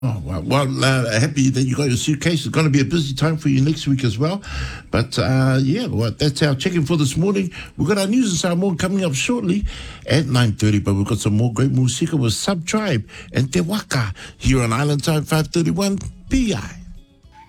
Oh, happy that you got your suitcase. It's going to be a busy time for you next week as well. But, that's our check-in for this morning. We've got our news and Samoa coming up shortly at 9:30, but we've got some more great music with Sub Tribe and Te Waka here on Island Time 531 PI.